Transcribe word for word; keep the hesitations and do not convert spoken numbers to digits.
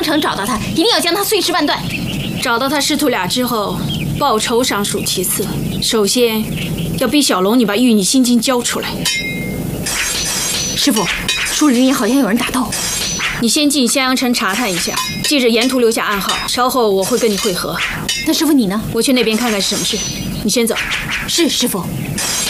城找到他，一定要将他碎尸万段。 找到他师徒俩之后，报仇尚属其次，首先要逼小龙你把玉女心经交出来。 师傅，树林里好像有人打斗。 你先进襄阳城查探一下，记着沿途留下暗号，稍后我会跟你会合。 那师傅你呢？ 我去那边看看是什么事，你先走。 是师傅。